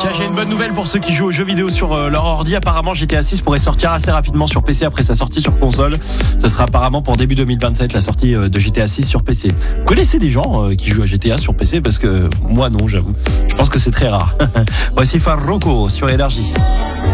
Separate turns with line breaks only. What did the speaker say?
Tiens, j'ai une bonne nouvelle pour ceux qui jouent aux jeux vidéo sur leur ordi. Apparemment, GTA 6 pourrait sortir assez rapidement sur PC après sa sortie sur console. Ça sera apparemment pour début 2027 la sortie de GTA 6 sur PC. Vous connaissez des gens qui jouent à GTA sur PC? Parce que moi non, j'avoue. Je pense que c'est très rare. Voici Farruko sur Énergie.